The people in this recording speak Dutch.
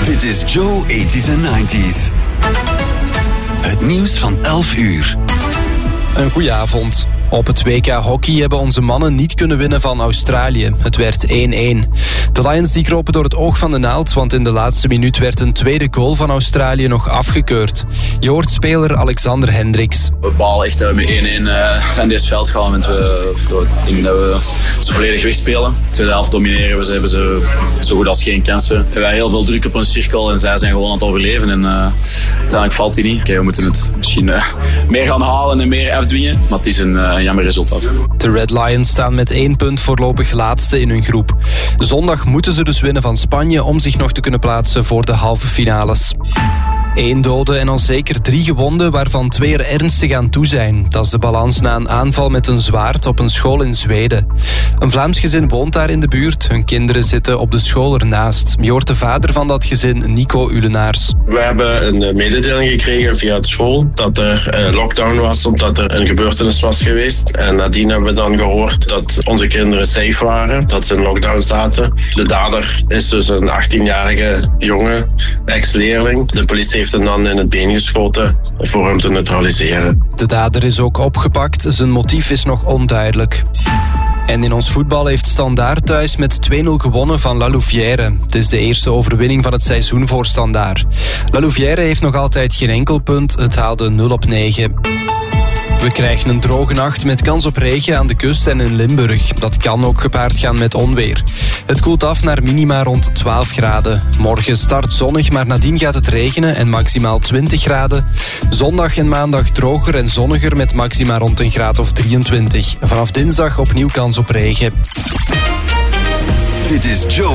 Dit is Joe 80s en 90s. Het nieuws van 11 uur. Een goeie avond. Op het WK Hockey hebben onze mannen niet kunnen winnen van Australië. Het werd 1-1. De Lions die kropen door het oog van de naald, want in de laatste minuut werd een tweede goal van Australië nog afgekeurd. Je hoort speler Alexander Hendricks. We balen echt dat we met 1-1 van dit veld gaan. Want ik denk dat we ze volledig wegspelen. De tweede helft domineren we. Ze hebben ze zo goed als geen kansen. We hebben heel veel druk op een cirkel en zij zijn gewoon aan het overleven. En uiteindelijk valt hij niet. Okay, we moeten het misschien meer gaan halen en meer afdwingen. Maar het is een jammer resultaat. De Red Lions staan met 1 punt voorlopig laatste in hun groep. Zondag moeten ze dus winnen van Spanje om zich nog te kunnen plaatsen voor de halve finales. 1 dode en al zeker 3 gewonden, waarvan 2 er ernstig aan toe zijn. Dat is de balans na een aanval met een zwaard op een school in Zweden. Een Vlaams gezin woont daar in de buurt. Hun kinderen zitten op de school ernaast. Je hoort de vader van dat gezin, Nico Ulenaars. We hebben een mededeling gekregen via de school dat er lockdown was omdat er een gebeurtenis was geweest. En nadien hebben we dan gehoord dat onze kinderen safe waren, dat ze in lockdown zaten. De dader is dus een 18-jarige jongen, ex-leerling. De politie heeft hem dan in het been geschoten voor hem te neutraliseren. De dader is ook opgepakt. Zijn motief is nog onduidelijk. En in ons voetbal heeft Standaard thuis met 2-0 gewonnen van La Louvière. Het is de eerste overwinning van het seizoen voor Standaard. La Louvière heeft nog altijd geen enkel punt. Het haalde 0 op 9. We krijgen een droge nacht met kans op regen aan de kust en in Limburg. Dat kan ook gepaard gaan met onweer. Het koelt af naar minima rond 12 graden. Morgen start zonnig, maar nadien gaat het regenen en maximaal 20 graden. Zondag en maandag droger en zonniger met maxima rond een graad of 23. Vanaf dinsdag opnieuw kans op regen. Dit is Joe